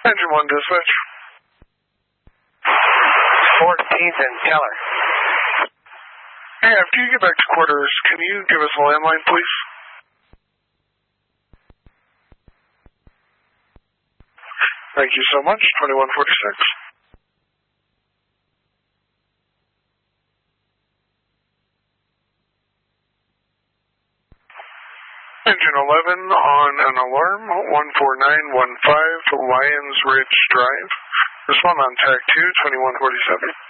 Engine 1 dispatch. 14th and Keller. Hey, after you get back to quarters, can you give us a landline, please? Thank you so much. 2146. Engine 11 on an alarm, 14915 Lions Ridge Drive. Respond on TAC 2, 2147.